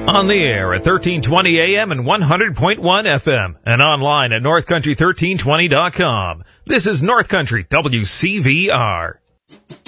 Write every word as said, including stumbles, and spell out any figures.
On the air at thirteen twenty A M and one hundred point one F M and online at north country thirteen twenty dot com. This is North Country W C V R.